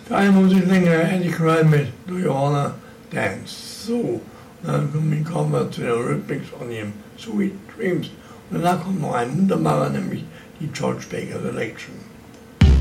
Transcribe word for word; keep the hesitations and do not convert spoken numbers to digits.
Für einen muss ich länger Eddie Cry mit Do You Wanna Dance. So, dann kommen wir zu den Rhythmics von ihrem Sweet Dreams. Und danach kommt noch ein wunderbarer, nämlich die George Baker Selection.